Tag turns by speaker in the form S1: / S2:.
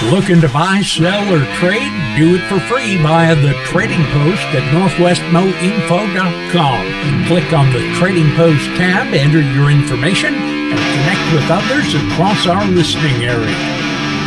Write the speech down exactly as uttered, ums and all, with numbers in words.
S1: Looking to buy, sell, or trade? Do it for free via the Trading Post at northwest mo info dot com. Click on the Trading Post tab, enter your information, and connect with others across our listening area.